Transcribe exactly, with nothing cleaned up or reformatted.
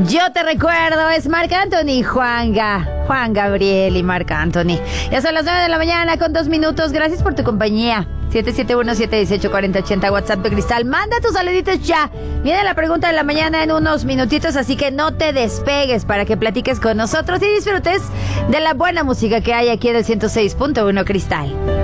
Yo te recuerdo, es Marc Anthony, Juanga, Juan Gabriel y Marc Anthony. Ya son las nueve de la mañana con dos minutos. Gracias por tu compañía. siete siete uno, siete uno ocho, cuatro cero ocho cero, WhatsApp de Cristal. Manda tus saluditos ya. Viene la pregunta de la mañana en unos minutitos, así que no te despegues para que platiques con nosotros y disfrutes de la buena música que hay aquí del ciento seis punto uno Cristal.